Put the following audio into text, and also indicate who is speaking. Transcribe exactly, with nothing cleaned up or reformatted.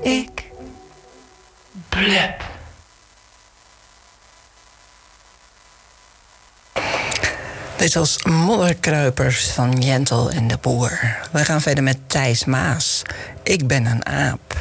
Speaker 1: Ik blub. Dit was Modderkruipers van Jentel en de Boer. We gaan verder met Thijs Maas. Ik ben een aap.